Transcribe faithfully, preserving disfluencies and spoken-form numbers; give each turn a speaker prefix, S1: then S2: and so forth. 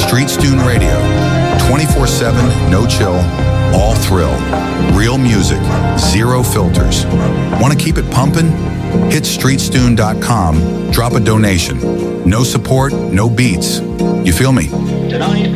S1: Street Stune Radio. twenty-four seven, no chill, all thrill. Real music, zero filters. Want to keep it pumping? Hit street stune dot com, drop a donation. No support, no beats. You feel me?
S2: Tonight,